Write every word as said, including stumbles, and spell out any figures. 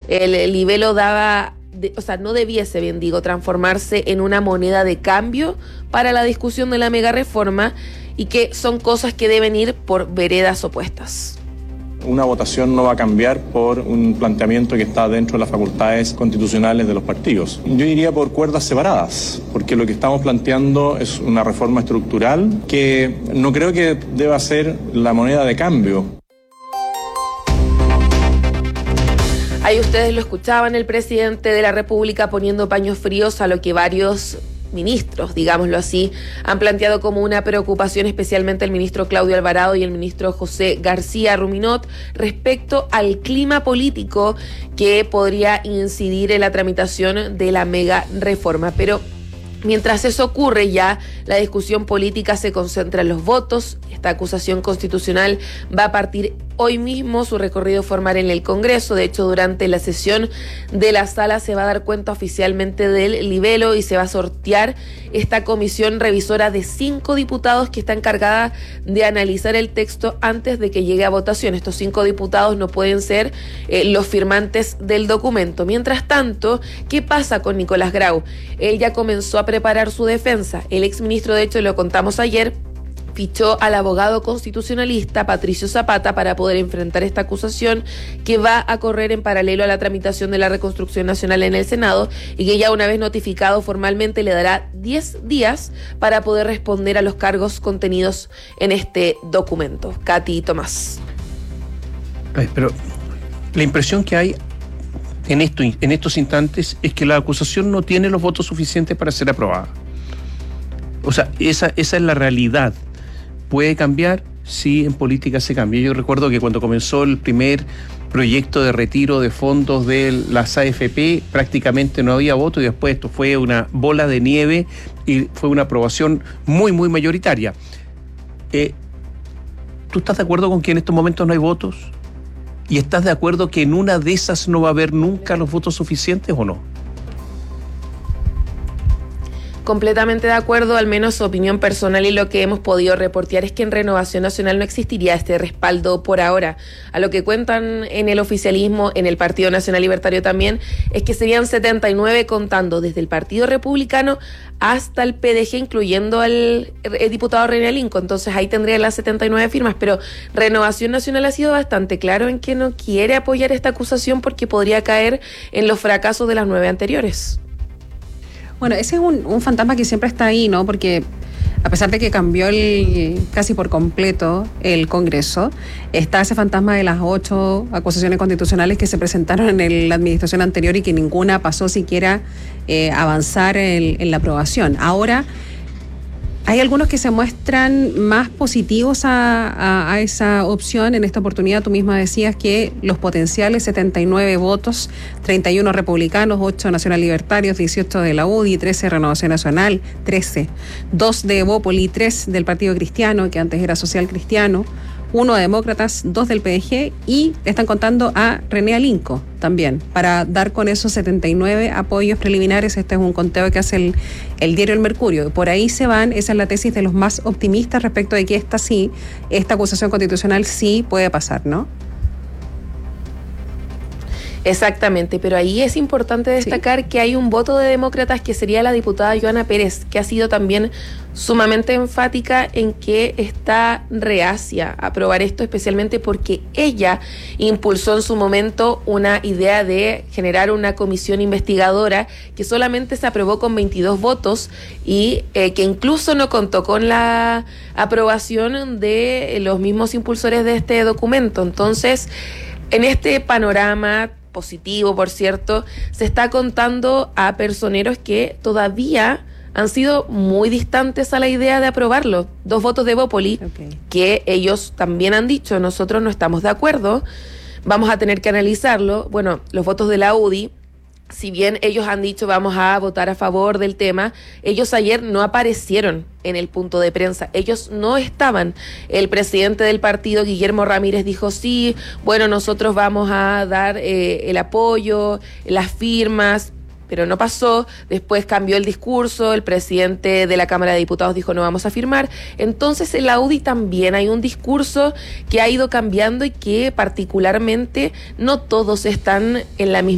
el, el libelo daba... De, o sea, no debiese, bien digo, transformarse en una moneda de cambio para la discusión de la mega reforma y que son cosas que deben ir por veredas opuestas. Una votación no va a cambiar por un planteamiento que está dentro de las facultades constitucionales de los partidos. Yo iría por cuerdas separadas, porque lo que estamos planteando es una reforma estructural que no creo que deba ser la moneda de cambio. Ahí ustedes lo escuchaban, el presidente de la República poniendo paños fríos a lo que varios ministros, digámoslo así, han planteado como una preocupación, especialmente el ministro Claudio Alvarado y el ministro José García Ruminot, respecto al clima político que podría incidir en la tramitación de la mega reforma. Pero mientras eso ocurre, ya la discusión política se concentra en los votos. Esta acusación constitucional va a partir hoy mismo su recorrido formal en el Congreso. De hecho, durante la sesión de la sala se va a dar cuenta oficialmente del libelo y se va a sortear esta comisión revisora de cinco diputados que está encargada de analizar el texto antes de que llegue a votación. Estos cinco diputados no pueden ser eh, los firmantes del documento. Mientras tanto, ¿qué pasa con Nicolás Grau? Él ya comenzó a preparar su defensa. El exministro, de hecho, lo contamos ayer, fichó al abogado constitucionalista Patricio Zapata para poder enfrentar esta acusación que va a correr en paralelo a la tramitación de la reconstrucción nacional en el Senado y que ya una vez notificado formalmente le dará diez días para poder responder a los cargos contenidos en este documento. Katy y Tomás. Ay, pero la impresión que hay en, esto, en estos instantes es que la acusación no tiene los votos suficientes para ser aprobada. O sea, esa, esa es la realidad. ¿Puede cambiar? Sí, en política se cambia. Yo recuerdo que cuando comenzó el primer proyecto de retiro de fondos de las A F P, prácticamente no había voto y después esto fue una bola de nieve y fue una aprobación muy, muy mayoritaria. Eh, ¿Tú estás de acuerdo con que en estos momentos no hay votos? ¿Y estás de acuerdo que en una de esas no va a haber nunca los votos suficientes o no? Completamente de acuerdo, al menos su opinión personal, y lo que hemos podido reportear es que en Renovación Nacional no existiría este respaldo por ahora. A lo que cuentan en el oficialismo, en el Partido Nacional Libertario también, es que serían setenta y nueve contando desde el Partido Republicano hasta el P D G, incluyendo al el diputado René Alinco. Entonces ahí tendrían las setenta y nueve firmas, pero Renovación Nacional ha sido bastante claro en que no quiere apoyar esta acusación porque podría caer en los fracasos de las nueve anteriores. Bueno, ese es un, un fantasma que siempre está ahí, ¿no? Porque a pesar de que cambió el, casi por completo el Congreso, está ese fantasma de las ocho acusaciones constitucionales que se presentaron en el, la administración anterior y que ninguna pasó siquiera eh, avanzar en, en la aprobación. Ahora, hay algunos que se muestran más positivos a, a, a esa opción. En esta oportunidad tú misma decías que los potenciales setenta y nueve votos, treinta y uno republicanos, ocho nacional libertarios, dieciocho de la U D I, trece Renovación Nacional, trece, dos de Evópoli, tres del Partido Cristiano, que antes era Social Cristiano, uno de Demócratas, dos del P D G, y están contando a René Alinco también, para dar con esos setenta y nueve apoyos preliminares. Este es un conteo que hace el, el diario El Mercurio. Por ahí se van, esa es la tesis de los más optimistas respecto de que esta sí, esta acusación constitucional sí puede pasar, ¿no? Exactamente, pero ahí es importante destacar sí. que hay un voto de demócratas que sería la diputada Joana Pérez, que ha sido también sumamente enfática en que está reacia a aprobar esto, especialmente porque ella impulsó en su momento una idea de generar una comisión investigadora que solamente se aprobó con veintidós votos y eh, que incluso no contó con la aprobación de los mismos impulsores de este documento. Entonces, en este panorama positivo, por cierto, se está contando a personeros que todavía han sido muy distantes a la idea de aprobarlo. Dos votos de Evópoli, okay, que ellos también han dicho, nosotros no estamos de acuerdo, vamos a tener que analizarlo. Bueno, los votos de la U D I, si bien ellos han dicho vamos a votar a favor del tema, ellos ayer no aparecieron en el punto de prensa, ellos no estaban. El presidente del partido, Guillermo Ramírez, dijo sí, bueno, nosotros vamos a dar eh, el apoyo, las firmas, pero no pasó. Después cambió el discurso, el presidente de la Cámara de Diputados dijo no vamos a firmar. Entonces en la U D I también hay un discurso que ha ido cambiando y que particularmente no todos están en la misma